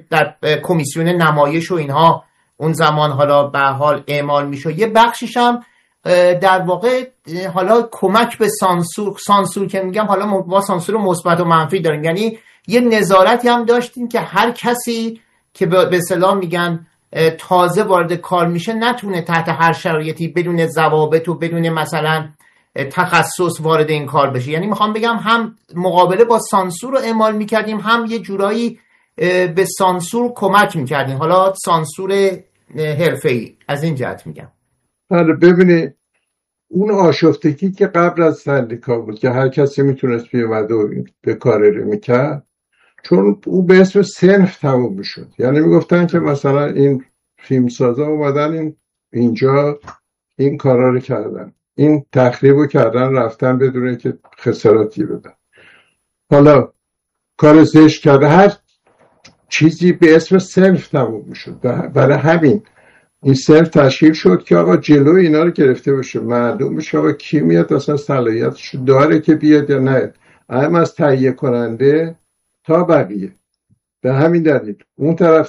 در کمیسیون نمایش و اینها اون زمان حالا به حال اعمال میشه. یه بخشش هم در واقع حالا کمک به سانسور که میگم حالا با سانسور مثبت و منفی داریم، یعنی یه نظارتی هم داشتیم که هر کسی که به اصطلاح میگن تازه وارد کار میشه نتونه تحت هر شرایطی بدون ضوابط و بدون مثلا تخصص وارد این کار بشه. یعنی میخوام بگم هم مقابله با سانسور رو اعمال میکردیم، هم یه جورایی به سانسور کمک میکردیم، حالا سانسور حرفه‌ای. از این جهت میگم. ببینید اون آشفتگی که قبل از سندیکا بود که هر کسی میتونست بیامد و به کاری رو میکرد، چون او به اسم صنف تموم میشد. یعنی میگفتن که مثلا این فیلمسازا اومدن اینجا این کارا رو کردن، این تخریب رو کردن، رفتن بدون اینکه خساراتی بدن، حالا کار زشت کرده، هر چیزی به اسم صنف تموم میشد. برای همین این صنف تشکیل شد که آقا جلو اینا رو گرفته باشه، معلوم بشه آقا کی میاد اصلا صلاحیتش داره که بیاد یا نه، اهم از تهیه کننده تا بقیه. به همین دلیل اون طرف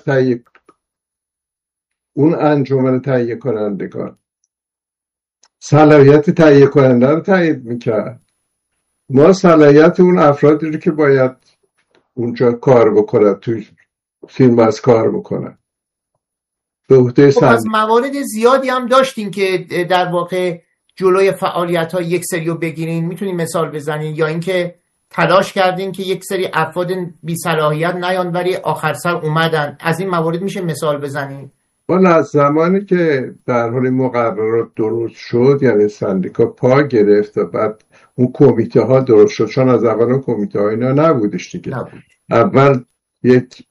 اون انجمن تهیه کنندگان صلاحیت تهیه کننده رو تایید میکرد، ما صلاحیت اون افرادی رو که باید اونجا کار بکنن، توی فیلم از کار بکنن. خب از موارد زیادی هم داشتیم که در واقع جلوی فعالیت‌ها یک سری رو بگیرین، میتونین مثال بزنین؟ یا اینکه تلاش کردین که یک سری افراد بی صلاحیت نیان ولی آخر سر اومدن؟ از این موارد میشه مثال بزنین؟ والا از زمانی که در حال مقررات درست شد، یعنی سندیکا پا گرفت و بعد اون کمیته ها درست شد، چون از اول اون کمیته ها اینا نبودش دیگه. اول یک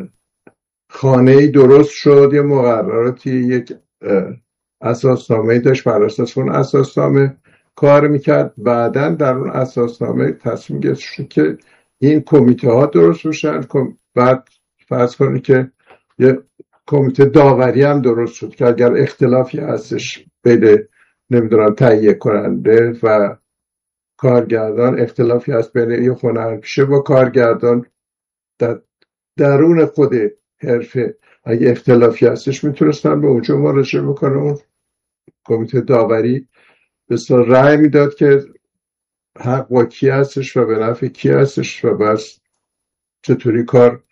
خانه‌ای درست شد، یه مقرراتی، یک اساسنامه‌ای داشت، بر اساس اون اساسنامه کار میکرد. بعدن در اون اساسنامه تصمیم گرفت شد که این کمیته ها درست بشن. بعد فرض کنید که یه کمیته داوری هم درست شد که اگر اختلافی هستش بین نمیدونم تهیه کننده و کارگردان، اختلافی هست بین یه هنرپیشه با کارگردان در درون خود حرفه، اگه اختلافی هستش میتونستن به اونجا مراجعه بکنه. اون کمیته داوری بسیار رأی میداد که حق با کی هستش و به نفع کی هستش و بس چطوری کار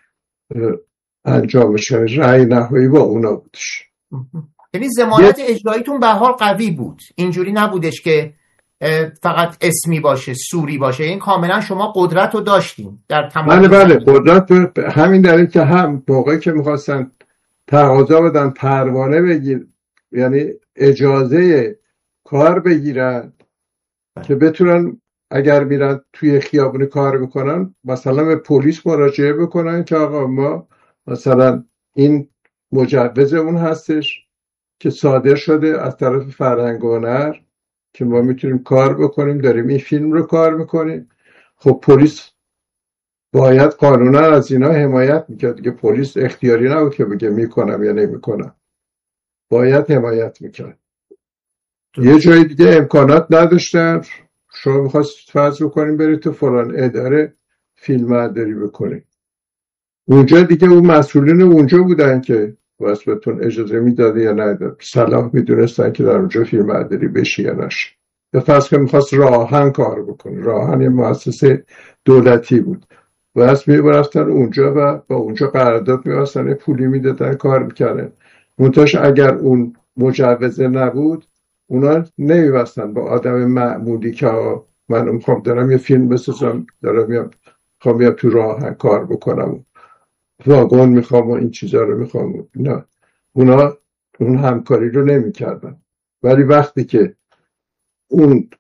انجام بشه. رأی نهایی با اونا بودش. یعنی ضمانت اجراییتون به حال قوی بود، اینجوری نبودش که فقط اسمی باشه، سوری باشه. این کاملا شما قدرت رو داشتین در تمام. بله قدرت. همین دلیل که هم موقعی که میخواستن تقاضا بدن پروانه بگیر، یعنی اجازه کار بگیرن که بتونن اگر میرن توی خیابون کار بکنن مثلا به پلیس مراجعه بکنن که آقا ما مثلا این مجوز اون هستش که صادر شده از طرف فرهنگ و هنر که ما میتونیم کار بکنیم، داریم این فیلم رو کار میکنیم. خب پلیس باید قانونا از اینا حمایت میکرد دیگه. پلیس اختیاری نبود که بگه میکنم یا نمیکنم، باید حمایت میکرد. یه جای دیگه امکانات نداشتن، شما میخواست فرض بکنیم برید تو فلان اداره فیلم برداری بکنیم، اونجا دیگه اون مسئولین اونجا بودن که واسهتون اجازه میداده یا نداده، صلاح میدونستن که در اونجا فیلم برداری بشه یا نشه. یا فرض که میخواست راهن کار بکنه، راهن یه مؤسسه دولتی بود، واسه میبرفتن اونجا و با اونجا قرارداد می‌بستن، پولی میدادن، کار میکردن. منتهاش اگر اون مجوزه نبود اونا نمی‌بستن با آدم معمولی که من میخوام دارم یه فیلم بسازم، دارم میخوام تو راهن کار بکنم، واگن میخوام و این چیزا رو میخوام. نه، اونا اون همکاری رو نمیکردن. ولی وقتی که اون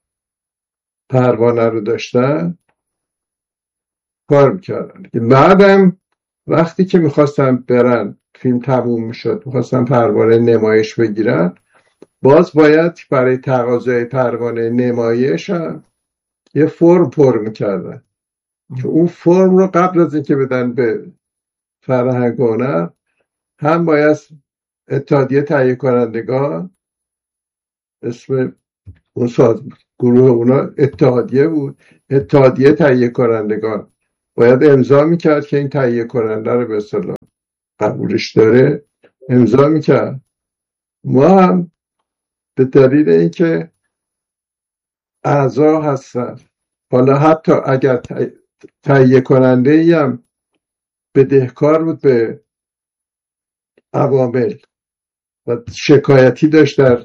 پروانه رو داشتن کار میکردن. بعدم وقتی که میخواستن برن فیلم تموم میشد میخواستن پروانه نمایش بگیرن، باز باید برای تقاضای پروانه نمایش هم یه فرم پر میکردن که اون فرم رو قبل از اینکه بدن به فرهنگ و هنر هم باید اتحادیه تهیه کنندگان، اسم اون گروه اونا اتحادیه بود، اتحادیه تهیه کنندگان باید امضا میکرد که این تهیه کننده رو به اصطلاح قبولش داره امضا میکرد. ما هم به دلیل اینکه اعضا هستن، حالا حتی اگر تهیه کننده ای هم بدهکار بود به عوامل و شکایتی داشت در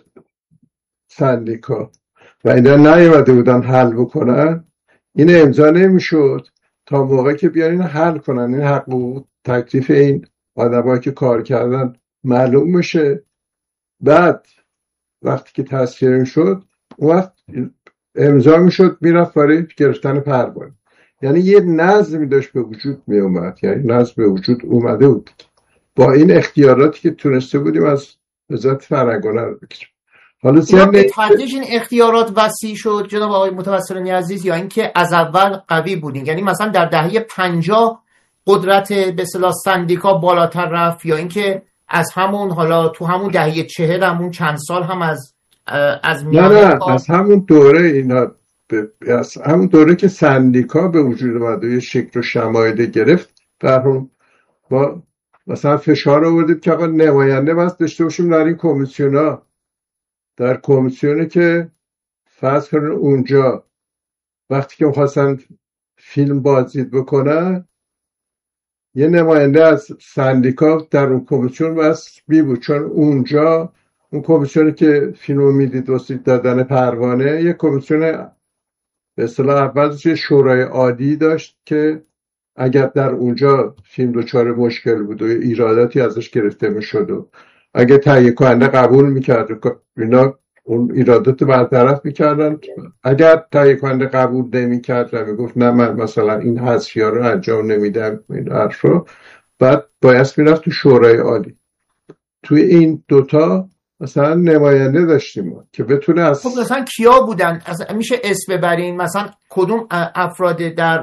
سندیکا و اینا نیومده بودن حل بکنن، این امضا نمیشد تا موقعی که بیان اینو حل کنن، این حق و تکلیف این آدمایی که کار کردن معلوم بشه. بعد وقتی که تصفیه شد اون وقت امضا میشد میرفت برای گرفتن پروانه. یعنی یه نظمی داشت به وجود می اومد، یعنی نظم به وجود اومده بود با این اختیاراتی که تونسته بودیم از وزارت فرهنگ رو بگیریم. حالا به تدریج این اختیارات وسیع شد جناب آقای متوسلانی عزیز، یا اینکه از اول قوی بودین؟ یعنی مثلا در دهه 50 قدرت به اصطلاح سندیکا بالاتر رفت، یا اینکه از همون حالا تو همون دهه 40 همون چند سال هم از نه از همون دوره اینا از همون دوره که سندیکا به وجود اومد و یه شکل و شمایل گرفت، در با مثلا فشار آوردیم که آقا نماینده بس داشته باشیم در این کمیسیونا، در کمیسیونی که فرض کنن اونجا وقتی که می‌خواستن فیلم بازدید بکنن یه نماینده از سندیکا در اون کمیسیون بس بود، چون اونجا اون کمیسیونی که فیلمو میدید واسه دادن پروانه یه کمیسیون به اصطلاح اولش یه شورای عالی داشت که اگر در اونجا فیلم دچار مشکل بود و ایراداتی ازش گرفته میشد و اگه تهیه کننده قبول میکرد اینا اون ایرادات برطرف میکردن، اگر تهیه کننده قبول نمیکرد و میگفت نه من مثلا این حذفی‌ها رو انجام نمیدم این حرفو، بعد باید میرفت تو شورای عالی. توی این دوتا مثلا نماینده داشتیم که بتونه از خب مثلا کیا بودن؟ میشه اسم ببرین؟ مثلا کدوم افراد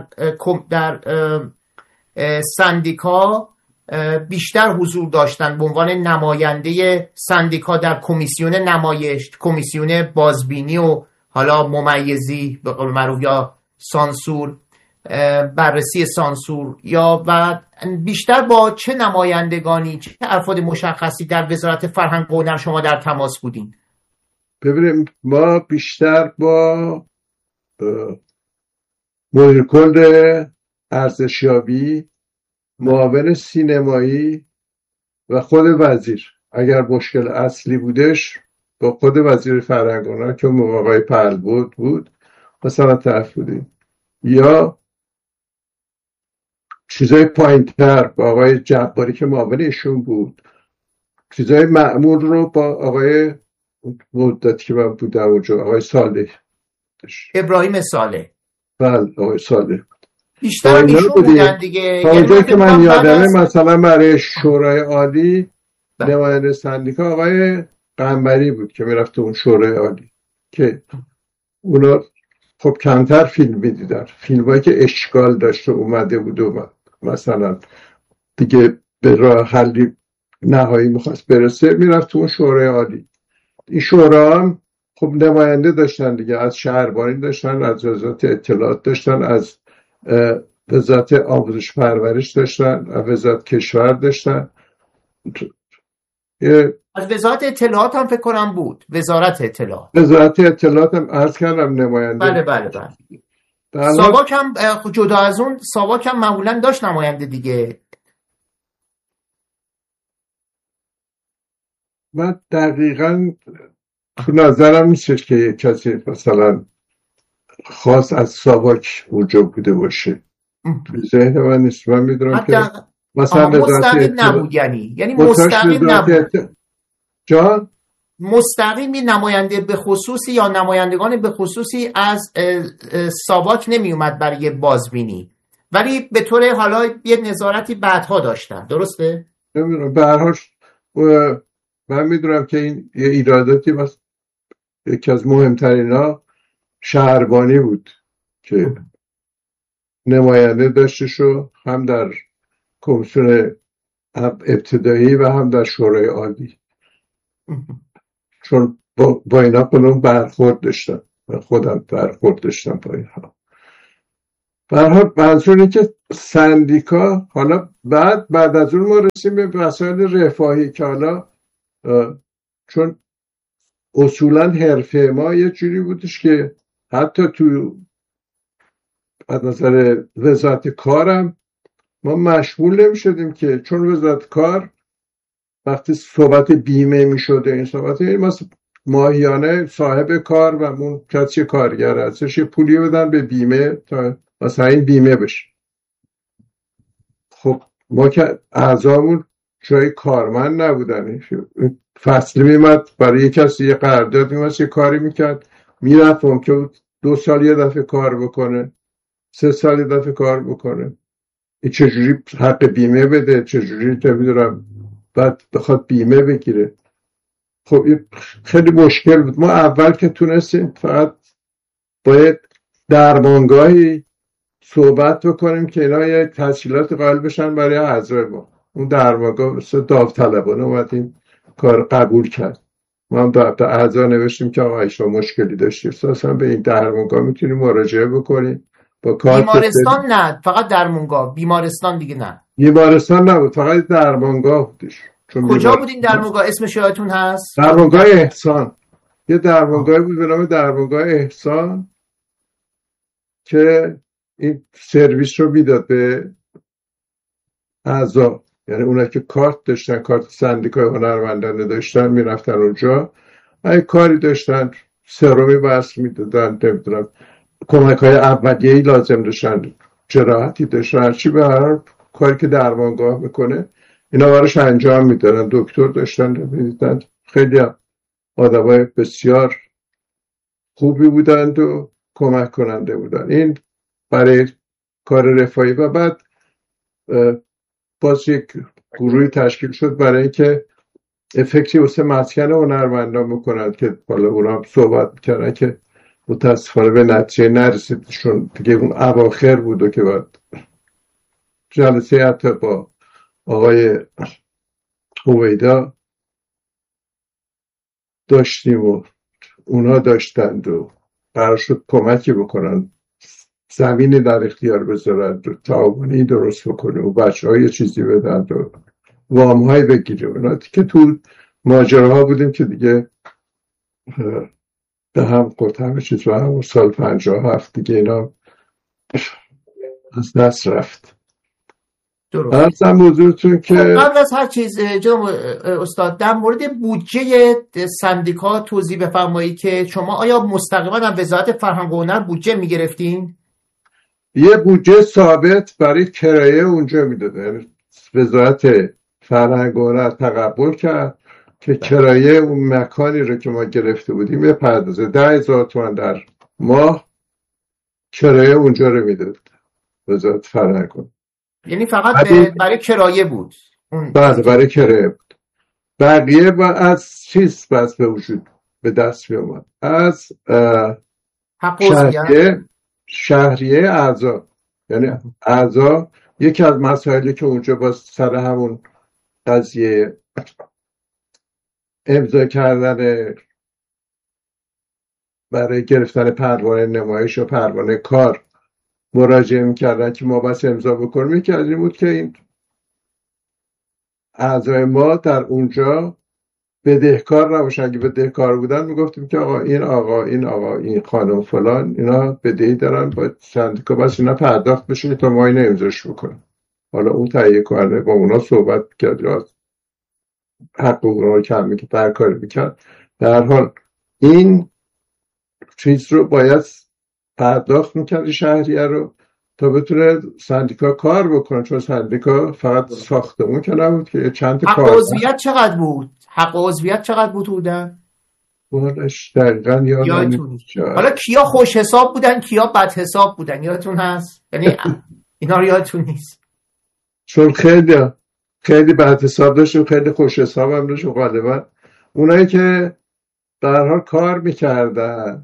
در سندیکا بیشتر حضور داشتن به عنوان نماینده سندیکا در کمیسیون نمایش، کمیسیون بازبینی و حالا ممیزی به قول معروف یا سانسور، بررسی سانسور، یا و بیشتر با چه نمایندگانی، چه افراد مشخصی در وزارت فرهنگ و هنر شما در تماس بودین؟ ببینیم ما بیشتر با مدیر کل ارزشیابی، معاون سینمایی و خود وزیر، اگر مشکل اصلی بودش با خود وزیر فرهنگ و هنر که آقای پهلوود بود مثلا طرف بودیم، یا چیزای پایین‌تر با آقای جباری که معاون ایشون بود، چیزای معمول رو با آقای مدتی که من بودم اونجا آقای صالح، ابراهیم صالح. بله آقای صالح بیشتر ایشون بودن دیگه. تا اونجایی که من یادمه مثلا برای شورای عالی نماینده سندیکا آقای قنبری بود که میرفت اون شورای عالی که اونا خب کمتر فیلم میدیدن، فیلمایی که اشکال داشته اومده بود و مثلا دیگه به راه حلی نهایی میخواست برسه میرفت تو اون شورای عالی. این شورا هم خب نماینده داشتن دیگه، از شهربانی داشتن، از وزارت اطلاعات داشتن، از وزارت آموزش پرورش داشتن، از وزارت کشور داشتن، از وزارت اطلاعات هم فکر کنم بود. وزارت اطلاعات هم عرض کردم نماینده. بله. ساواک هم جدا از اون ساواک هم معمولا داشت نماینده دیگه. من دقیقاً تو نظرم نیستش که کسی مثلا خاص از ساواک اونجا بوده باشه، تو ذهن من نیست. من میدونم که مثلا مستقیم نبود، یعنی مستقیم نبود. جان مستقیمی نماینده به خصوصی یا نمایندگان به خصوصی از ساواک نمی اومد برای بازبینی، ولی به طور حالا یه نظارتی بعدها داشتن. درسته؟ نمیدونم، به هر حال من میدونم که این یه ایراداتی یکی از مهمترینا شهربانی بود که نماینده داشتشو هم در کمیسیون ابتدایی و هم در شورای عالی، چون با اینا خودم برخورد داشتم، خودم برخورد داشتم با اینها. به هر حال منظور اینه که سندیکا حالا بعد از اون ما رسیم به مسائل رفاهی که حالا چون اصولا حرفه ما یه جوری بودش که حتی تو از نظر وزارت کارم ما مشغول نمی شدیم که چون وزارت کار وقتی صحبت بیمه می شده این صحبت مثلا ماهیانه صاحب کار و اون کسی کارگر هستش یه پولی بدن به بیمه تا مثلا این بیمه بشه. خب ما که اعضامون جای کارمند نبودن، فصلی میمد برای کسی یه قرارداد میمد یه کاری میکرد میرفت ممکن 2 سال یه دفعه کار بکنه 3 سال یه دفعه کار بکنه، این چجوری حق بیمه بده، چجوری نمیدونم بعد بخواد بیمه بگیره. خب خیلی مشکل بود. ما اول که تونستیم فقط باید درمانگاهی صحبت بکنیم که اینا یه تسهیلات قائل بشن برای اعضای ما. اون درمانگاه مثل داوطلبانه اومدیم کار قبول کرد. ما هم در اعضا نوشتیم که آقا شما مشکلی داشتیم اساسا به این درمانگاه میتونیم مراجعه بکنیم با کارت. بیمارستان نه، فقط درمانگاه. بیمارستان دیگه نه. بیمارستان نبود، فقط درمانگاه بودش. کجا بود این درمانگاه؟ اسمش یادتون هست؟ درمانگاه احسان. یه درمانگاه بود به نام درمانگاه احسان که این سرویس رو میداد به اعضا، یعنی اونا که کارت داشتن، کارت سندیکای هنرمندانه داشتن میرفتن اونجا اگه کاری داشتن سرومی بس میدادن، نمیدونم کمک های اولیه‌ای لازم داشتن، جراحتی داشتن، هرچی به هر کاری که درمانگاه میکنه اینا براش انجام میدادن. دکتر داشتن میدیدن. خیلی آدمای بسیار خوبی بودند و کمک کننده بودن. این برای کار رفاهی. و بعد باز یک گروهی تشکیل شد برای اینکه افکتی واسه مسکن هنرمندان میکنند که بالا اونا هم صحبت میکردن که متاسفانه به نتیجه نرسید، چون دیگه اون اواخر بود و که بعد جلسه حتی با آقای هویدا داشتیم و اونا داشتند و قرار شد کمکی بکنن، زمینی در اختیار بذارند و تعاونی درست بکنه و بچه های چیزی بدن و وام های بگیره. اونا که تو ماجراها بودیم که دیگه به هم گفت همه چیز و همون سال 57 دیگه اینا از دست رفت. ارزم حضورتون که قبل از هر چیز جناب استاد در مورد بودجه سندیکا توضیح بفرمایید که شما آیا مستقیما از وزارت فرهنگ و هنر بودجه میگرفتین؟ یه بودجه ثابت برای کرایه اونجا میداده، وزارت فرهنگ و هنر تقبل کرد که کرایه اون مکانی رو که ما گرفته بودیم یه پردازه 10,000 تومان در ماه کرایه اونجا رو میداد وزارت فرهنگ و هنر. یعنی فقط برای کرایه بود؟ بله برای کرایه بود. بقیه از چیز بس به وجود به دست می اومد از شهریه اعضا. یعنی اعضا یکی از مسائلی که اونجا با سر همون قضیه امضا کردن برای گرفتن پروانه نمایش و پروانه کار مراجعه میکردن که ما بس امضا بکنیم، یکی از این بود که این اعضای ما در اونجا بدهکار نباشن. اگه بدهکار بودن میگفتیم که آقا این خانم فلان اینا بدهی دارن با سندیکا بس اینا پرداخت بشین تا ما اینو امضاش بکنیم. حالا اون تهیه کننده با اونا صحبت کرد یا حق اونا کمی که برکاری میکرد. در حال این چیز رو باید پرداخت میکرد شهریه رو تا بتونه سندیکا کار بکنه، چون سندیکا فقط ساختمون که نبود که چند تا کار. حق عضویت چقدر بود؟ حق عضویت چقدر بود بودن؟ بودش دقیقا یادم. حالا کیا خوش حساب بودن کیا بد حساب بودن یادتون هست؟ یعنی اینا رو یادتون نیست؟ چون خیلی بد حساب داشتیم، خیلی خوش حساب هم داشتیم. غالبا اونایی که در حال کار میکردن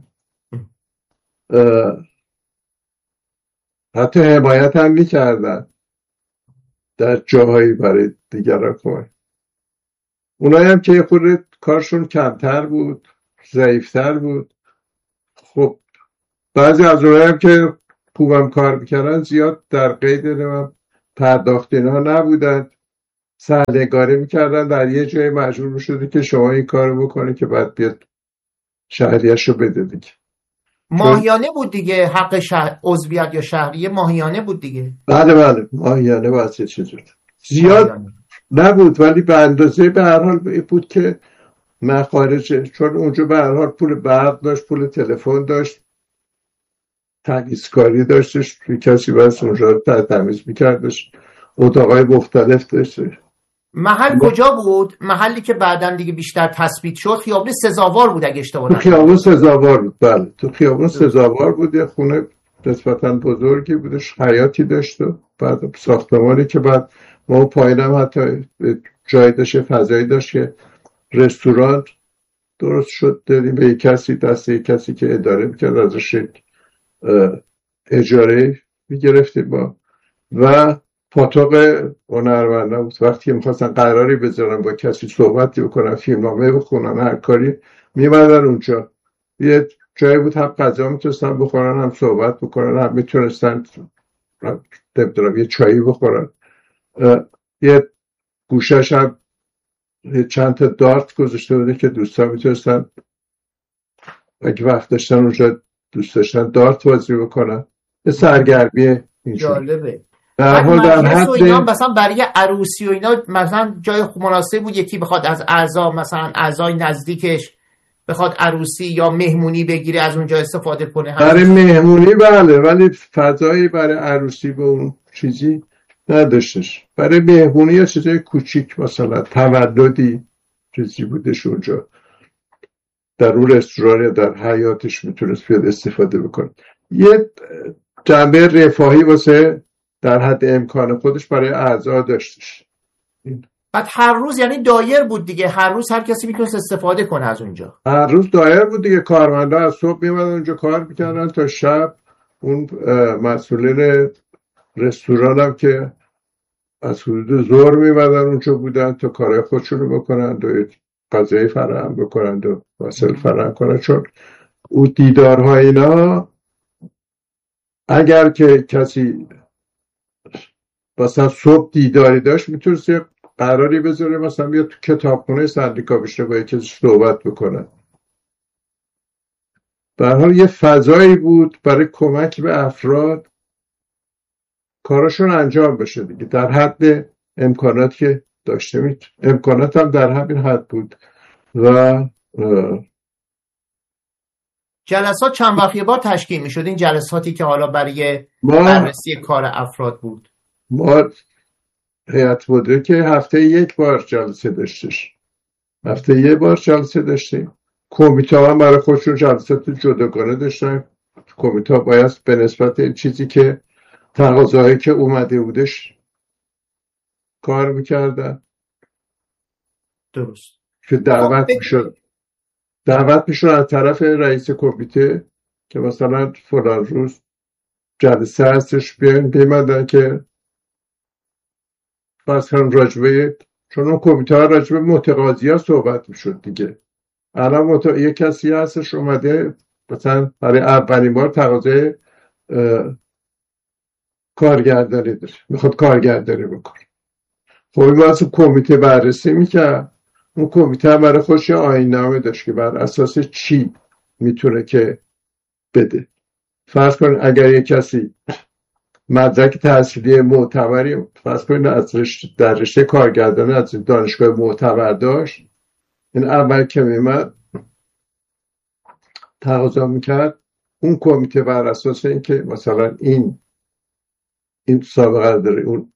حتی حمایت هم میکردن در جاهایی برای دیگران کمک. اونایی هم که خود کارشون کمتر بود، ضعیفتر بود، خب بعضی از اونایی هم که خوبم کار میکردن زیاد در قید پرداخت اینها نبودن، سرنگاری میکردن، در یه جای مجبور میشده که شما این کارو بکنی که بعد بیاد شهریه‌شو بده دیگه. ماهیانه بود دیگه، حق عضویت یا شهریه ماهیانه بود دیگه. بله ماهیانه واسه چیزی زیاد ماهیانه نبود، ولی به اندازه به هر حال بود که مخارجه، چون اونجا به هر حال پول برق داشت، پول تلفن داشت، تمیزکاری داشتش، کسی بس اونجا رو تمیز میکردش، اتاقای مختلف داشت. محل کجا بود؟ محلی که بعدن دیگه بیشتر تثبیت شد خیابون سزاوار بود اگه اشتباه نکنم. تو خیابون سزاوار بود، بله تو خیابون سزاوار بود. یه خونه نسبتا بزرگی بودش، حیاتی داشت و بعد ساختمانی که بعد ما پایینم حتی جای داشت، فضایی داشت که رستوران درست شد، دادیم به یک کسی، دست یک کسی که اداره میکرد، ازش اجاره میگرفتیم با و پاتوق هنرمندا بود. وقتی میخواستن قراری بذارن با کسی صحبتی بکنن، فیلمنامه بخونن، هر کاری، میمدن اونجا. یه جایی بود هم غذا میتونستن بخورن، هم صحبت بکنن، هم میتونستن یه چایی بخورن. یه گوشش هم چند تا دارت گذاشته بوده که دوستان میتونستن اگه وقت داشتن اونجا دوست داشتن دارت بازی بکنن. یه سرگرمی اینجور. جالبه. در حد اینا مثلا برای عروسی و اینا مثلا جای مناسب بود یکی بخواد از اعضا، مثلا اعضای نزدیکش بخواد عروسی یا مهمونی بگیره از اونجا استفاده کنه؟ برای مهمونی بله، ولی فضایی برای عروسی به اون چیزی نداشتش. برای مهمونی یا چیزای کوچیک، مثلا تولدی چیزی بودش اونجا، در اون رستوران یا در حیاتش میتونست بیاد استفاده بکنه. یه جنبه رفاهی واسه در حد امکان خودش برای اعضا داشتش. بعد هر روز یعنی دایر بود دیگه، هر روز هر کسی میتونست استفاده کنه از اونجا. هر روز دایر بود دیگه، کارمندا از صبح میمدن اونجا کار میکردن تا شب. اون مسئولین رستوران هم که از حدود ظهر میمدن اونجا بودن تا کارهای خودشون رو بکنن و غذای فراهم بکنن و وسایل فراهم کنن. چون اون دیدارها اینا اگر که کسی مثلا صبح دیداری داشت میتونست یه قراری بذاره، مثلا بیاد تو کتابخونه سندیکا بشه با کسی صحبت بکنه. به هر حال یه فضایی بود برای کمک به افراد کاراشون انجام بشه دیگه، در حد امکانات که داشته. امکانات هم در همین حد بود. و جلسات چند وقت یه بار تشکیل می شد؟ این جلساتی که حالا برای بررسی کار افراد بود. ما هیئت مدیره که هفته یک بار جلسه داشتش، هفته یک بار جلسه داشتیم. کمیته هم برای خودشون جلسات جداگانه داشتن. کمیته باید به نسبت این چیزی که تقاضایی که اومده بودش کار میکردن. درست. که دعوت میشد از طرف رئیس کمیته که مثلا فلان روز جلسه هستش، بیمدن که مثلا راجبه، چون اون کمیته ها راجبه متقاضی ها صحبت میشد دیگه. الان یه کسی هستش اومده مثلا برای اولین بار تقاضای کارگردانی داره، میخواد کارگردانی بکنه. خب این واسه کمیته بررسی میکرد. اون کمیته هم برای خودش آیین‌نامه داشت که بر اساس چی میتونه که بده. فرض کن اگر یه کسی مدرک تحصیلی معتبری فرض کن در رشته کارگردانی از دانشگاه معتبر داشت، این اول که میمد تقاضا میکرد، اون کمیته بر اساس این که مثلا این سابقه داره، اون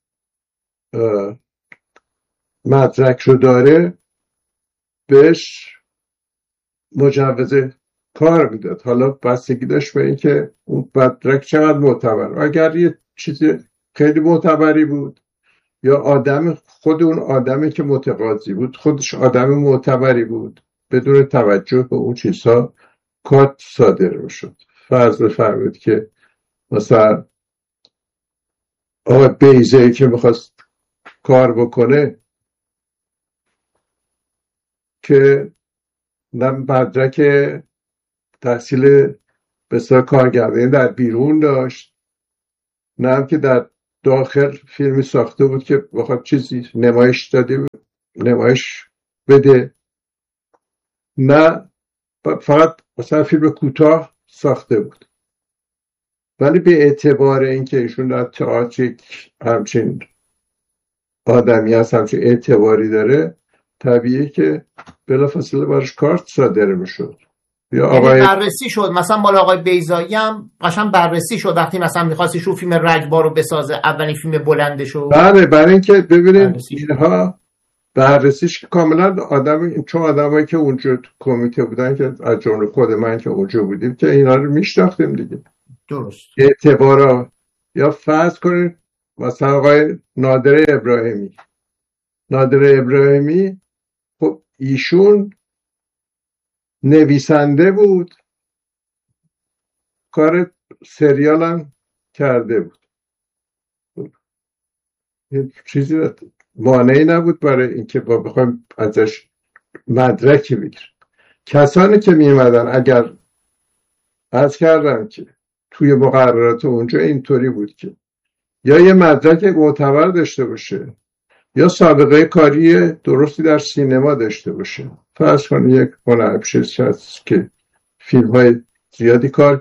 مدرک رو داره، بهش مجوز کار میداد. حالا بستگی داشت به این که اون مدرک چقدر معتبر. اگر یه چیز خیلی معتبری بود یا خود اون آدمی که متقاضی بود خودش آدم معتبری بود، بدون توجه به اون چیزها کار صادر میشد. فرض بفرمایید که مثلا آقا بیزه‌ای که میخواست کار بکنه که مدرک تحصیل بسیار کارگردانی در بیرون داشت نه هم که در داخل فیلمی ساخته بود که بخواد چیزی نمایش بده، نه فقط مثلا فیلم کوتاه ساخته بود. ولی به اعتبار اینکه ایشون در تئاتر یک همچین آدمی هست، همچین اعتباری داره، طبیعیه که بلافاصله براش کارت صادر میشد. یا آقای بررسی شد، مثلا مال آقای بیضایی هم قشنگ بررسی شد وقتی مثلا می‌خواستش رو فیلم رگبار رو بسازه، اولین فیلم بلندشو. بله، برای اینکه ببینید اینها بررسیش کاملا چون آدمایی که اونجا تو کمیته بودن، که از جمله خود من که اونجا بودیم، که اینا رو میشناختیم دیگه. درست. اعتبارا یا فرض کنید مثلا آقای نادر ابراهیمی، خب ایشون نویسنده بود، کار سریال هم کرده بود، چیزی مانعی نبود برای اینکه با بخوایم ازش مدرکی بگیریم. کسانی که میمدن، اگر عرض کردم که توی مقررات اونجا اینطوری بود که یا یه مدرک معتبر داشته باشه یا سابقه کاری درستی در سینما داشته باشه. فرض کنید یک هنرپیشه هست که فیلم های زیادی کار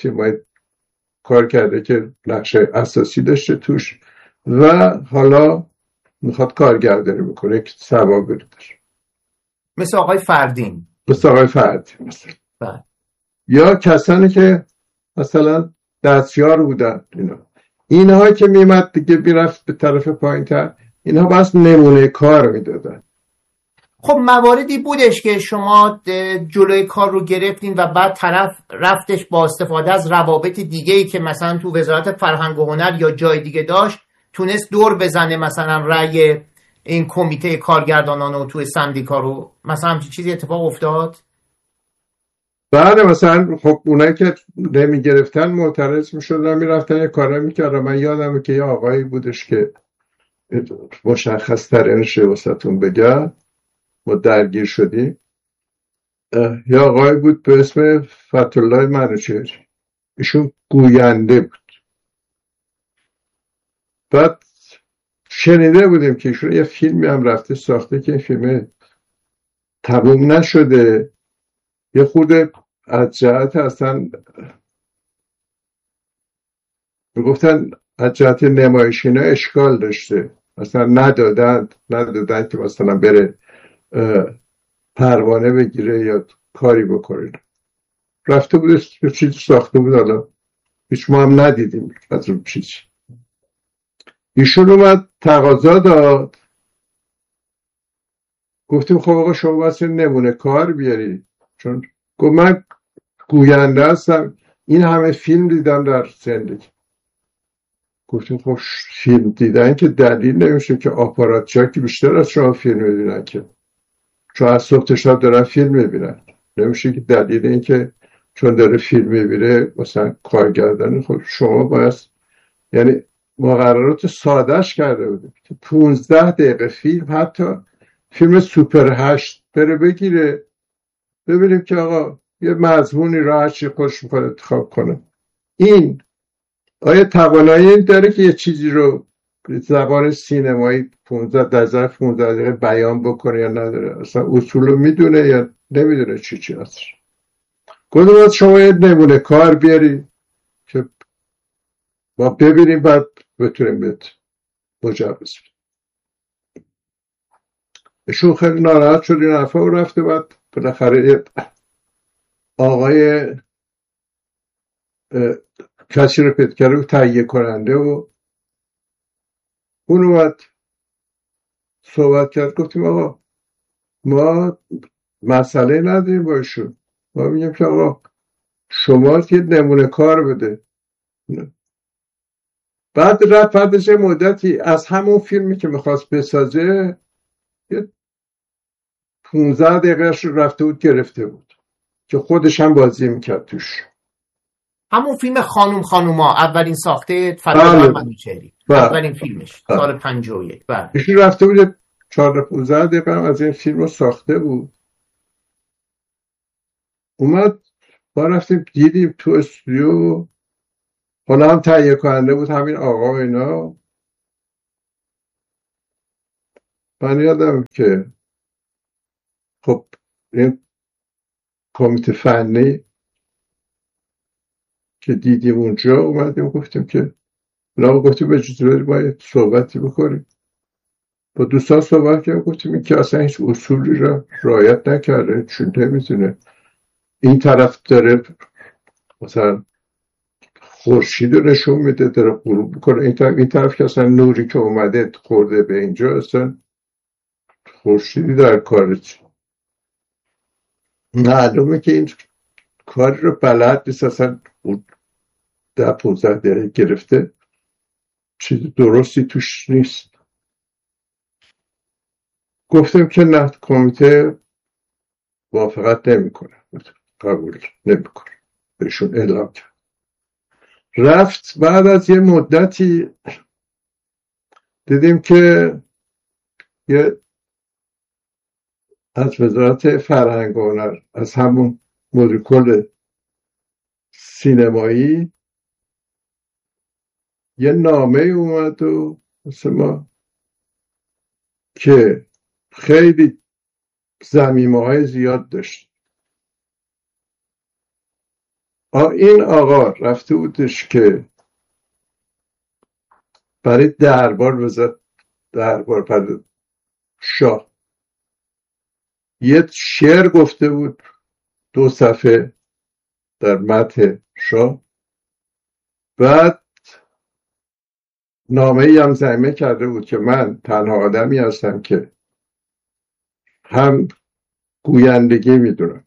کرده که نقش اساسی داشته توش و حالا میخواد کارگردانی بکنه که ثوابی داره، مثل آقای فردین مثلا. یا کسانی که مثلا دستیار بودن، اینها که میمد دیگه میرفت به طرف پایین‌تر، اینها بس نمونه کار میدادن. خب مواردی بودش که شما جلوی کار رو گرفتین و بعد طرف رفتش با استفاده از روابط دیگه‌ای که مثلا تو وزارت فرهنگ و هنر یا جای دیگه داشت، تونست دور بزنه مثلا رأی این کمیته کارگردانان و توی سندیکا رو، مثلا همچین چیزی اتفاق افتاد؟ بله، مثلا خب اونایی که نمی گرفتن معترض می شدن، می رفتن یه کارا می کردن. من یادمه که یه آقایی بودش که مشخص ترینش واسهتون بگم، ما درگیر شدیم. یه آقایی بود به اسم فتح‌الله منوچهری، ایشون گوینده بود. بعد شنیده بودیم که ایشون یه فیلمی هم رفته ساخته که فیلم تموم نشده، یه خورده از جهت اصلا میگفتن از جهت نمایشینا اشکال داشته، اصلا ندادن که مثلا بره پروانه بگیره یا کاری بکنه. رفته بود یه چیزی ساخته بود، حالا هیچ ما هم ندیدیم از اون چیزی. ایشون اومد تقاضا داد، گفتیم خب آقا شما واسه نمونه کار بیاری، چون گفت من گوینده هستم، این همه فیلم دیدم در زندگی. گفتیم خب فیلم دیدن که دلیل نمیشه که آپاراتچیا که بیشتر از شما فیلم میبینن، که چون از صبح تا شب دارن فیلم میبینن، نمیشه که دلیل این که چون داره فیلم میبینه مثلا کارگردان. خب شما باید، یعنی مقررات سادهش کرده بودیم که 15 دقیقه فیلم، حتی فیلم سوپر 8 بره بگیره، ببینیم که آقا یه مضمونی رو هر چی خوش میکنه انتخاب کنه. این آیا توانایی داره که یه چیزی رو زبان سینمایی 15 دقیقه بیان بکنه یا نداره؟ اصلا اصول رو میدونه یا نمیدونه چی هستش؟ گفتم شما یه نمونه کار بیاری که ما ببینیم بعد بتونیم بهت مجوز بدیم. ایشون خیلی ناراحت شد این حرفا و رفته. بعد بالاخره آقای کسی رو پیدا کرده تهیه کننده و اون اومد صحبت کرد. گفتیم آقا ما مسئله نداریم با ایشون، ما میگیم که آقا شما یه نمونه کار بده. بعد رفت بعدش مدتی از همون فیلمی که میخواست بسازه یه 15 دقیقهش رو رفته بود گرفته بود که خودش هم بازی میکرد توش. همون فیلم خانوما اولین ساخته فتح‌الله منوچهری، اولین فیلمش سال 51. بله ایشون رفته بود 14-15 دقیقه از این فیلم رو ساخته بود. اومد ما رفتیم دیدیم تو استودیو، حالا هم تهیه کننده بود همین آقا و اینا. من یادم که خب این کمیته فنی که دیدیم اونجا اومدیم گفتیم که گفتیم به جزوری باید صحبتی بکنیم، با دوستان صحبت کردیم، گفتیم این که اصلا هیچ اصولی را رعایت نکرده، چون نمیتونه این طرف داره مثلا خورشید رو نشون میده داره غروب میکنه، این طرف که اصلا نوری که اومده خورده به اینجا اصلا خورشیدی در کارش معلومه که این کاری رو بلد نیست، اصلا 10-15 دقیقه گرفته چیز درستی توش نیست. گفتیم که نه، کمیته موافقت نمیکنه، قبول نمیکنه، بهشون اعلام کرد. رفت. بعد از یه مدتی دیدیم که یه از وزارت فرهنگ و هنر، از همون مدیرکل سینمایی یه نامه اومد و مثل ما که خیلی ضمیمه‌های زیاد داشت. این آقا رفته بودش که برای دربار وزارت دربار برای شاه یه شعر گفته بود 2 صفحه در مدح شاه. بعد نامه ای هم ضمیمه کرده بود که من تنها آدمی هستم که هم گویندگی میدونم،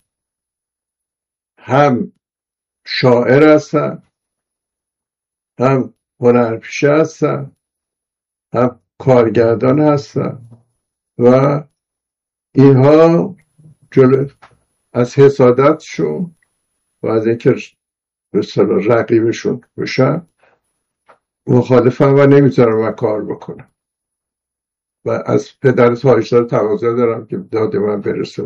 هم شاعر هستم، هم هنرپیشه هستم، هم کارگردان هستم و اینها جلو از حسادتشون و از اینکه به اصطلاح رقیبشون بشن مخالفم و نمیذارم من کار بکنم و از پدر تاجدار تقاضا دارم که داد من برسه.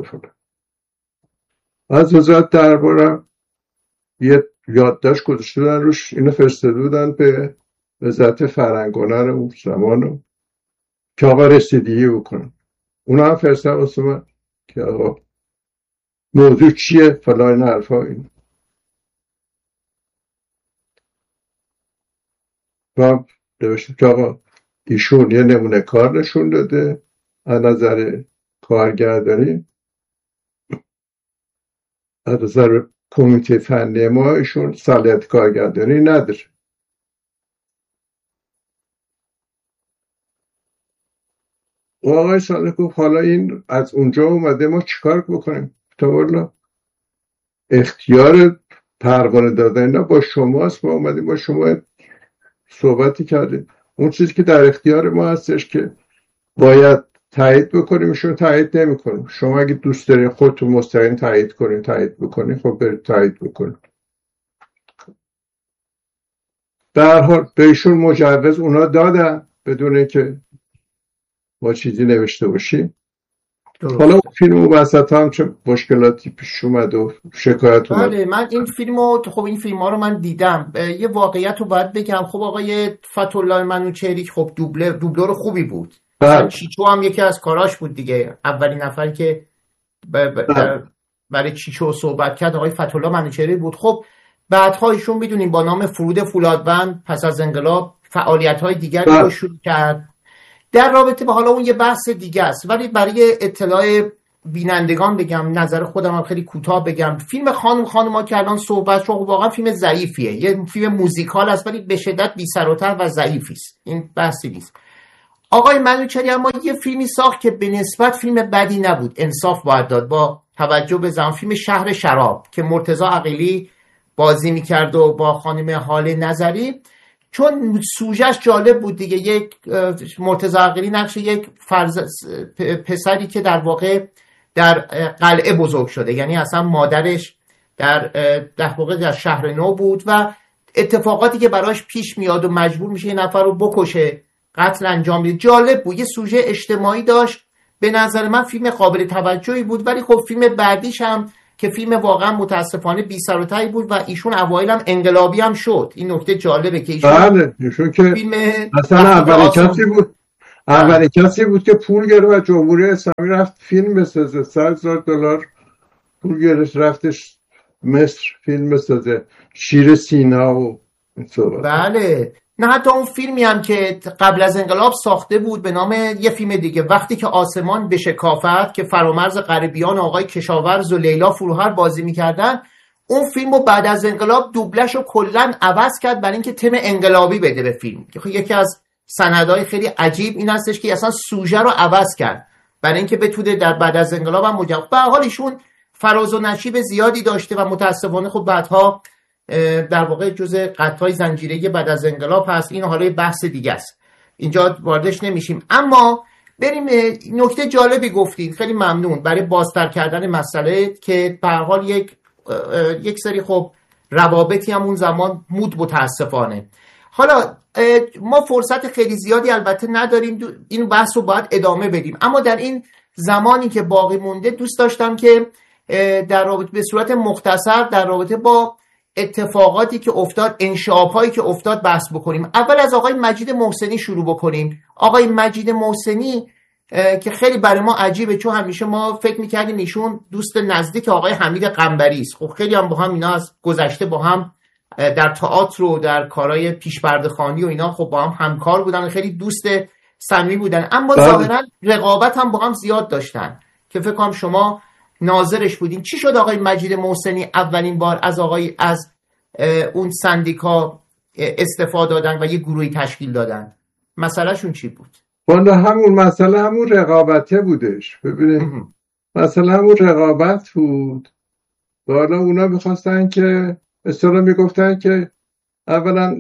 از وزارت دربارم یه یادداشت گذاشته بودن روش، اینو فرستاده بودن به وزارت فرهنگ و هنر اون زمانو که آقا رسیدگی بکنن. اونا هم فرستادن واسه من که آقا موضوع چیه فلان حرفا. این و نوشتم که آقا ایشون یه نمونه کار نشون داده از نظر کارگردانی، از نظر کمیته فنی ما ایشون صلاحیت کارگردانی نداره. و آقای صالح گفت حالا این از اونجا اومده ما چیکار بکنیم؟ تا والا اختیار پروانه دادن با شماست، ما اومدیم با شما صحبتی کردیم، اون چیزی که در اختیار ما هستش که باید تایید بکنیم ایشون تایید نمیکنیم، شما اگه دوست دارین خودتون مستقیم تایید کنین تایید بکنین، خب برید تایید بکنین. در حال به ایشون مجوز اونا دادن بدون اینکه ما چیزی نوشته باشیم. حالا فیلم وسط هم چه مشکلاتی پیش اومد و شکایت اومد. بله من این فیلمو خب این فیلم ها رو من دیدم. یه واقعیت رو باید بگم، خب آقای فتح‌الله منوچهری خب دوبلور خوبی بود. چیچو هم یکی از کاراش بود دیگه، اولین نفری که برای چیچو صحبت کرد آقای فتح‌الله منوچهری بود. خب بعدها ایشون میدونیم با نام فرود فولادبند پس از انقلاب فعالیت‌های دیگری رو شروع کرد در رابطه با حالا اون یه بحث دیگه است، ولی برای اطلاع بینندگان بگم، نظر خودم هم خیلی کوتاه بگم، فیلم خانوما که الان صحبت شد واقعا فیلم ضعیفیه، یه فیلم موزیکال است ولی به شدت بی سر و ته و ضعیفی است، این بحثی نیست. آقای منوچهری اما یه فیلمی ساخت که به نسبت فیلم بدی نبود، انصاف باید داد، با توجه به زمان، فیلم شهر شراب که مرتضی عقیلی بازی میکرد و با خانم هاله نظری، چون سوژهش جالب بود دیگه. یک مرتضی عقیلی نقش یک پسری که در واقع در قلعه بزرگ شده، یعنی اصلا مادرش در واقع در شهر نو بود و اتفاقاتی که براش پیش میاد و مجبور میشه یه نفر رو بکشه، قتل انجام بده. جالب بود، یه سوژه اجتماعی داشت، به نظر من فیلم قابل توجهی بود. ولی خب فیلم بعدیش هم که فیلم واقعا متاسفانه بی سر و ته بود و ایشون اوایل هم انقلابی هم شد. این نکته جالبه که ایشون که فیلم مثلا اولین کسی بود که پول گرفت و جمهوری اسلامی رفت فیلم بسازه. $100,000 پول گرفت رفتش مصر فیلم بسازه، شیر سینا و این صحبت. بله، نه حتی اون فیلمی هم که قبل از انقلاب ساخته بود به نام یه فیلم دیگه، وقتی که آسمان بشکافد، که فرامرز غریبیان آقای کشاورز و لیلا فروهر بازی میکردن، اون فیلمو بعد از انقلاب دوبلشو کلا عوض کرد برای اینکه تم انقلابی بده به فیلم. یکی از سندهای خیلی عجیب این هستش که اصلا سوژه رو عوض کرد برای اینکه بتونه در بعد از انقلاب هم به هر حال ایشون فراز و نشیب زیادی داشته و متاسفانه خب بعدها در واقع جزء قطعای زنجیره‌ای بعد از انقلاب هست. این حالا بحث دیگه است، اینجا واردش نمیشیم. اما بریم نکته جالبی گفتید، خیلی ممنون برای بازتر کردن مسئله که به هر حال یک سری خب روابطی هم اون زمان مود متاسفانه. حالا ما فرصت خیلی زیادی البته نداریم، این بحث رو باید ادامه بدیم، اما در این زمانی که باقی مونده دوست داشتم که در رابطه به صورت مختصر در رابطه با اتفاقاتی که افتاد، انشعاب‌هایی که افتاد بحث بکنیم. اول از آقای مجید محسنی شروع بکنیم. آقای مجید محسنی که خیلی برای ما عجیبه، چون همیشه ما فکر می‌کردیم ایشون دوست نزدیک آقای حمید قنبری است. خب خیلی هم با هم اینا از گذشته با هم در تئاتر و در کارهای پیش‌پرده‌خوانی و اینا خب با هم همکار بودن، خیلی دوست صمیمی بودن، اما ظاهرا رقابت هم با هم زیاد داشتن که فکر کنم شما ناظرش بودین. چی شد آقای مجید محسنی اولین بار از اون سندیکا استفاده دادن و یه گروهی تشکیل دادن؟ مسئله شون چی بود؟ همون مسئله همون رقابته بودش. ببینید مسئله همون رقابت بود. حالا اونا میخواستن که اصلا میگفتن که اولا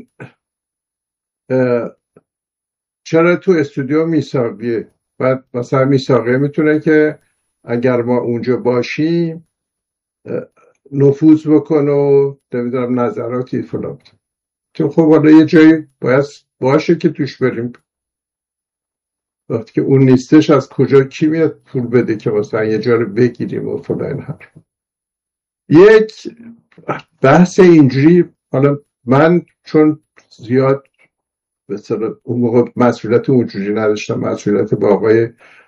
چرا تو استودیو میساقیه، بعد مثلا میساقیه میتونه که اگر ما اونجا باشیم نفوذ بکن و نمیدونم نظراتی فلان، تو خب حالا یه جایی باید باشه که توش بریم. وقتی که اون نیستش از کجا کی میاد پول بده که مثلا یه جا رو بگیریم و فلان. هر یک بحث اینجوری، حالا من چون زیاد مثلا اون موقع مسئولیت اونجوری نداشتم، مسئولیت با آقای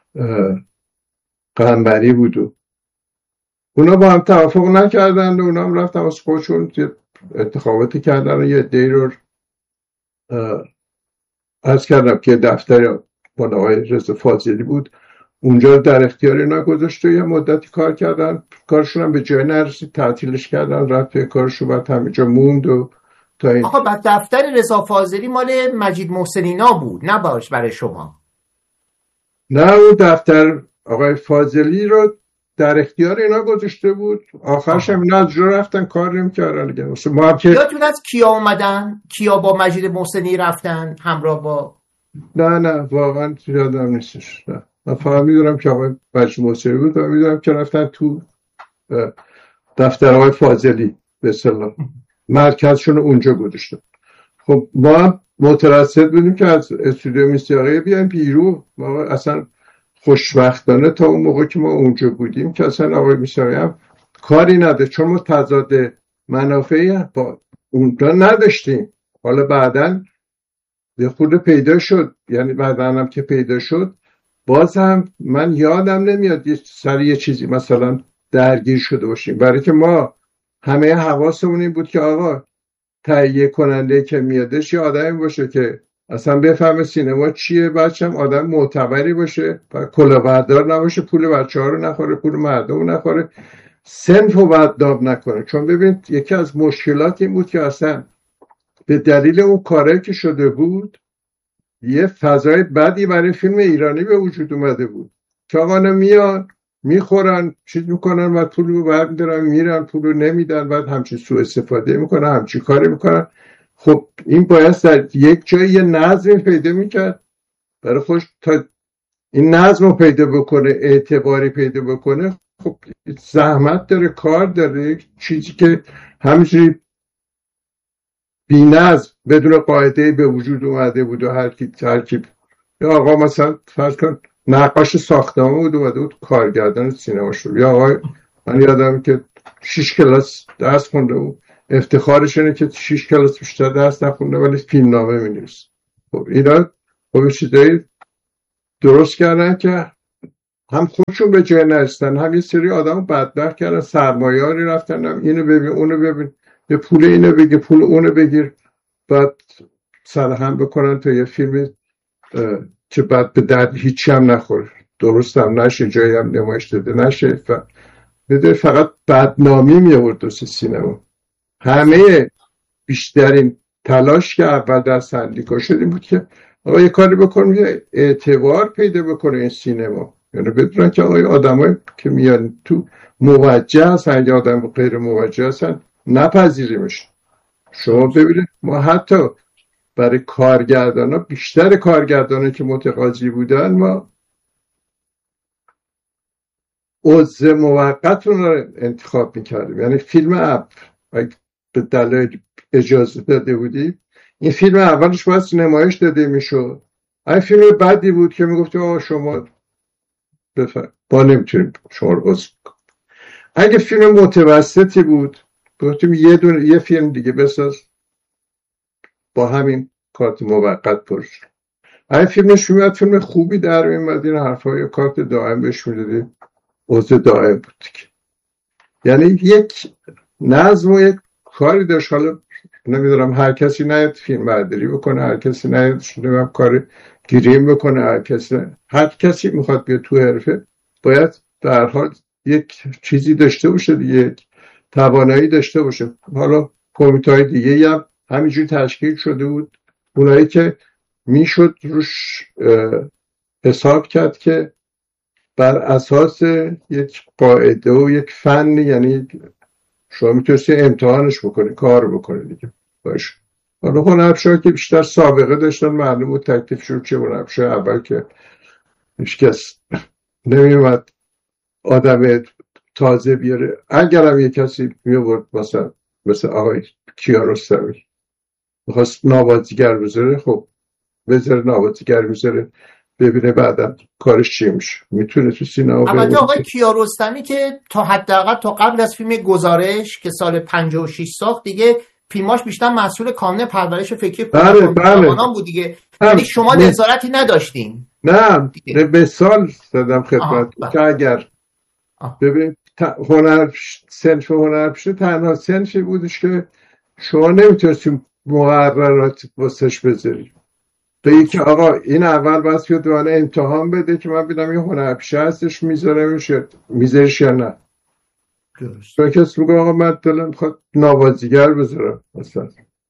قنبری بود و اونا با هم توافق نکردن و اونا هم رفتن از خودشون انتخاباتی کردن و یه دی رو عرض کردم که دفتر با آقای رضا فاضلی بود، اونجا در اختیار اینا گذاشت و یه مدتی کار کردن، کارشون هم به جای نرسید، تعطیلش کردن، رفت به کارشون، بعد همینجا موند و تا این. آقا بعد دفتر رضا فاضلی مال مجید محسنینا بود، نه باش برای شما؟ نه، اون دفتر آقای فاضلی رو در اختیار اینا گذاشته بود، آخرش هم اینا از جا رفتن کار نمی‌کردن دیگه. ما هم که یادتون از کیا اومدن؟ کیا با مجید محسنی رفتن همراه با؟ نه واقعا یادم نیستش. نه من فقط میدونم که آقای مجید محسنی بود و میدونم که رفتن تو دفتر آقای فاضلی به اصطلاح مرکزشون اونجا گذاشتن. خب ما مترصد بودیم که از استودیو میساقیه بیایم بیرون. ما اصلا خوشبختانه تا اون موقع که ما اونجا بودیم که اصلا آقای میساقیه هم کاری نداشت، چون ما تضاد منافعی با اونجا نداشتیم. حالا بعداً یه خورده پیدا شد، یعنی بعداً هم که پیدا شد باز هم من یادم نمیاد سر یه چیزی مثلا درگیر شده باشیم، برای که ما همه حواسمون این بود که آقا تهیه کننده که میادش یه آدمی باشه که اصلا بفهمه سینما چیه، بچه‌م آدم معتبری باشه و کلاهبردار نباشه، پول بچه‌ها رو نخوره، پول مردم رو نخوره، صنف رو بدنام نکنه. چون ببینید یکی از مشکلات این بود که اصلا به دلیل اون کاری که شده بود یه فضای بدی برای فیلم ایرانی به وجود اومده بود که آقا میان میخورن چیز میکنن و پول رو برمیدارن میرن، پول رو نمیدن، بعد همچین سوء استفاده میکنن، همچین کاری میکنن. خب این باید در یک جایی یه نظم پیدا میکرد برای خوش تا این نظم رو پیدا بکنه، اعتباری پیدا بکنه. خب زحمت داره، کار داره، چیزی که همینجوری بی نظم بدون قاعده به وجود اومده بود و هر کی یا آقا مثلا فرض کن نقاش ساختمان بود اومده بود کارگردان سینما شد، یا آقای من یادم که 6 کلاس درس خونده بود، افتخارش اینه که 6 کلاس بیشتر درس نخونده ولی فیلمنامه می‌نویسه. خب اینا خب چیزایی درست کردن که هم خودشون به جای نرسیدن، هم یه سری آدم بدبخت کردن، سرمایه‌داری رفتن هم اینو ببین اونو ببین، یه پول اینو بگیر پول اونو بگیر، بعد سرهم بکنن تا یه فیلم که بعد به درد هیچی هم نخوره، درست هم نشه، جایی هم نمایش داده نشه، فقط بدنامی می‌آورد تو سینما. همه بیشترین تلاش که اول در سندیکا شد این بود که آقا یه کاری بکن یه اعتبار پیدا بکنه این سینما، یعنی بدونن که آقا آدمایی که میان تو موجه هستن یا آدم غیر موجه هستن نپذیریمش. شما ببینید ما حتی برای کارگردان ها، بیشتر کارگردان که متقاضی بودن، ما عضو موقت رو انتخاب میکردیم. یعنی فیلم اگه به دلایل اجازه داده بودیم این فیلم اولش باید نمایش داده میشد، این فیلم بعدی بود که میگفتیم آقا شما با نمیتونیم شما رو عضو کنیم. اگه فیلم متوسطی بود گفتیم یه فیلم دیگه بساز با همین کارت موقت پرش. این فیلمش میاد فیلم خوبی در میاد این حرفای کارت دائم بهش میدادیم عضو دائم بود. یعنی یک نظم و یک کاری داشت. حالا نمیدونم هر کسی نیاد فیلم برداری بکنه، هر کسی نیاد نمیدونم کار گریم بکنه، هر کسی میخواد بیاد تو حرفه باید در حال یک چیزی داشته باشه دیگه، یک توانایی داشته باشه. حالا کمیته‌های دیگه هم همینجوری تشکیل شده بود، اونایی که میشد روش حساب کرد که بر اساس یک قاعده و یک فن، یعنی شما میتونستی امتحانش بکنی، کار بکنی دیگه باشه. حالا هنرپیشه‌ها که بیشتر سابقه داشتن معلوم بود تکلیفشون چه. هنرپیشه اول که هیچ کس نمیومد آدم تازه بیاره، اگرم یک کسی میورد مثلا آقای کیارستمی میخواست نوازیگر بذاره، خب بذاره نوازیگر بذاره ببینه بعدا کارش چی میشه، میتونه تو سینما. البته آقای کیارستمی که تا حداقل تا قبل از فیلم گزارش که سال 56 ساخت دیگه فیلماش بیشتر مسئول کانون پرورش فکری کودکان بود دیگه. یعنی شما نظارتی نداشتین؟ نه به سال دادم خدمت که اگر ببینید صنف هنرپیشه تنها صنفی بودش که شما نمیتونستیم مقررات واسش بذاریم. بگی که آقا این اول بس بیاد دوانه امتحان بده که من بیدم یه هنرپیشه هستش میذارش یا نه. تو کسی بگه آقا من دلم میخواد نوازیگر بذارم مثلا،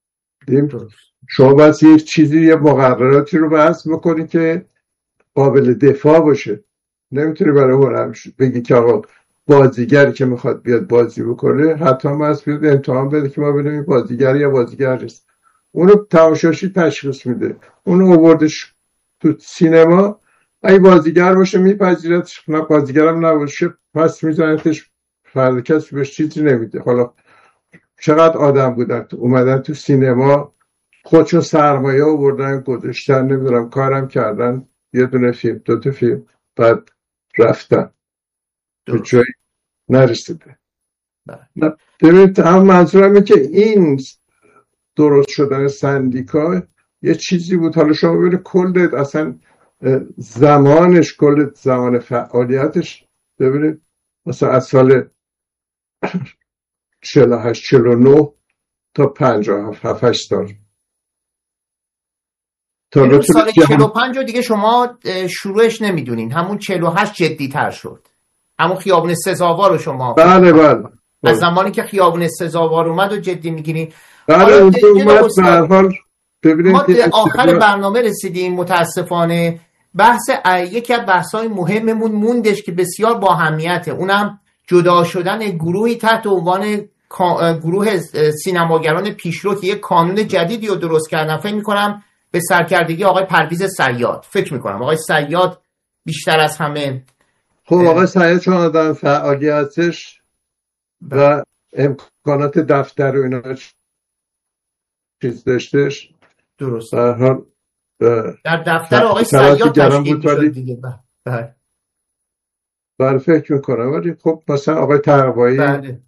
شما بس یه چیزی یه مقرراتی رو بحث بکنی که قابل دفاع باشه. نمیتونی برای هنرپیشه بگی که آقا بازیگری که میخواد بیاد بازی بکنه حتی بس بیاد امتحان بده که ما ببینیم بازیگر یا بازیگر نیست. اونو تماشاچی تشخیص میده. اونو آوردش تو سینما، اگه بازیگر باشه میپذیرتش، نه بازیگرم نباشه پس میزنتش، فرد کسی بهش چیزی نمیده. حالا چقدر آدم بودن اومدن تو سینما خودشون سرمایه آوردن گذاشتن، نمیدونم کارم کردن، یه دونه فیلم دو تا فیلم بعد رفتن به جایی نرسیده. ببینید هم منظورم اینه که این درست شدن سندیکا یه چیزی بود. حالا شما ببینید کل اصلا زمانش، کل زمان فعالیتش ببینید مثلا از سال 48 49 تا 57 سال تا سال 45 دیگه شما شروعش نمیدونین، همون 48 جدی تر شد، همون خیابون سزاوار رو شما بله از زمانی که خیابون سزاوار اومد و جدی میگیرین. بله اون اومد به هر حال. ما به آخر برنامه رسیدیم متاسفانه. یکی از بحث‌های مهممون موندش که بسیار با اهمیته، اونم جدا شدن گروهی تحت عنوان گروه سینماگران پیشرو که یک کانون جدیدی رو درست کردن. فکر می‌کنم به سرکردگی آقای پرویز صیاد، فکر می‌کنم آقای صیاد بیشتر از همه. خب آقای صیاد چون آدم فعالی هستش و امکانات دفتر و اینا چیز داشتش، درست در حال در دفتر آقای صیاد تشکیل شد دیگه. بله فکر میکنم. ولی خب مثلا آقای تقوایی خب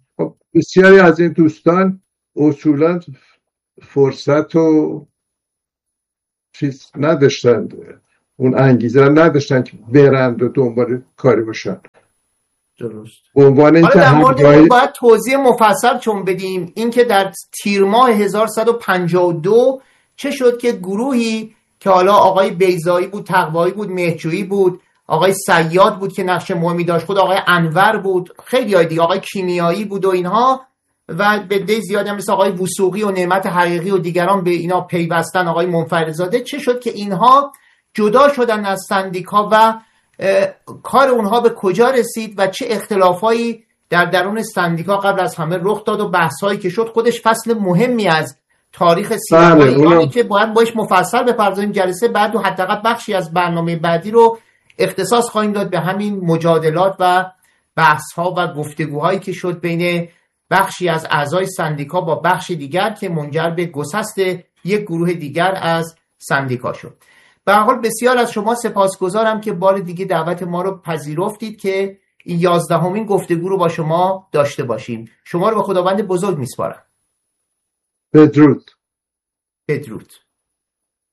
بسیاری از این دوستان اصولا فرصت و چیز نداشتند، اون انگیزه رو نداشتن که برند و دنبال کاری باشن. درست. به عنوان حالا اینکه در مورد اون همگاهی باید توضیح مفصل چون بدیم، اینکه در تیر ماه 1152 چه شد که گروهی که حالا آقای بیضایی بود، تقوایی بود، مهرجویی بود، آقای صیاد بود که نقش مهمی داشت، خود آقای انور بود، خیلی های دیگه، آقای کیمیایی بود و اینها، و به عده زیادی هم مثل آقای وثوقی و نعمت حقیقی و دیگران به اینا پیوستن، آقای منفردزاده، چه شد که اینها جدا شدن از سندیکا و کار اونها به کجا رسید و چه اختلافایی در درون سندیکا قبل از همه رخ داد و بحثایی که شد، خودش فصل مهمی از تاریخ سینما ایرانی که باید باش مفصل بپردازیم. جلسه بعد و حداقل بخشی از برنامه بعدی رو اختصاص خواهیم داد به همین مجادلات و بحث‌ها و گفتگوهایی که شد بین بخشی از اعضای سندیکا با بخش دیگر که منجر به گسست یک گروه دیگر از سندیکا شد. به هر حال بسیار از شما سپاسگزارم که بار دیگه دعوت ما رو پذیرفتید که این 11مین گفتگو رو با شما داشته باشیم. شما رو به خداوند بزرگ میسپارم. بدرود. بدرود.